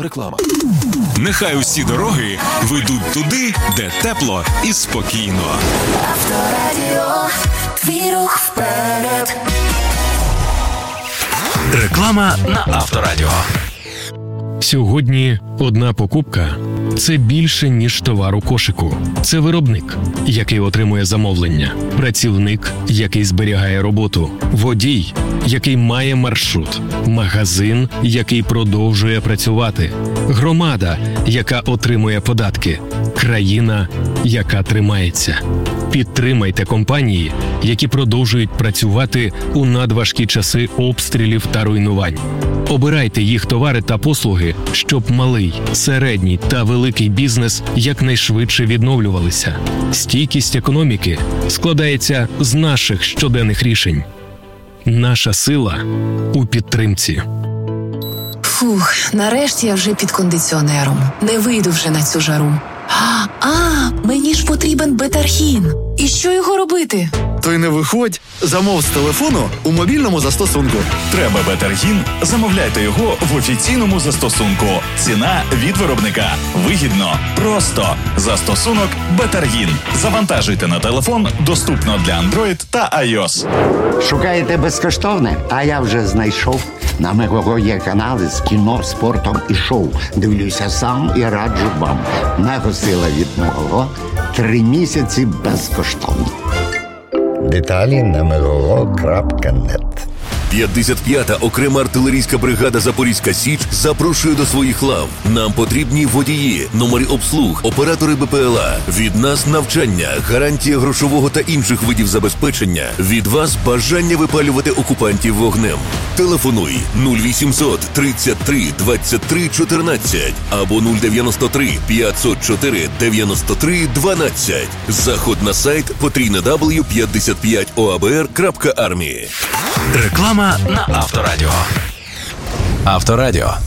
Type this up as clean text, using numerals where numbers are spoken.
Реклама. Нехай усі дороги ведуть туди, де тепло і спокійно. Авторадіо, твій рух вперед. Реклама на Авторадіо. Сьогодні одна покупка – це більше, ніж товар у кошику. Це виробник, який отримує замовлення, працівник, який зберігає роботу, водій, який має маршрут, магазин, який продовжує працювати, громада, яка отримує податки, країна, яка тримається. Підтримайте компанії, які продовжують працювати у надважкі часи обстрілів та руйнувань. Обирайте їх товари та послуги, щоб малий, середній та великий бізнес якнайшвидше відновлювалися. Стійкість економіки складається з наших щоденних рішень. Наша сила у підтримці. Фух, нарешті я вже під кондиціонером. Не вийду вже на цю жару. Мені ж потрібен бетаргін. І що його робити? То й не виходь. Замов з телефону у мобільному застосунку. Треба бетаргін? Замовляйте його в офіційному застосунку. Ціна від виробника. Вигідно. Просто. Застосунок Бетаргін. Завантажуйте на телефон. Доступно для Android та iOS. Шукаєте безкоштовне? А я вже знайшов. На Мегого є канали з кіно, спортом і шоу. Дивлюся сам і раджу вам. Мегосила від Мегого. 3 місяці безкоштовно. Деталі на megogo.net. 55-та окрема артилерійська бригада «Запорізька Січ» запрошує до своїх лав. Нам потрібні водії, номери обслуг, оператори БПЛА. Від нас навчання, гарантія грошового та інших видів забезпечення. Від вас бажання випалювати окупантів вогнем. Телефонуй 0800 33 23 14 або 093 504 93 12. Заход на сайт www.55oabr.army. Реклама на Авторадіо. Авторадіо.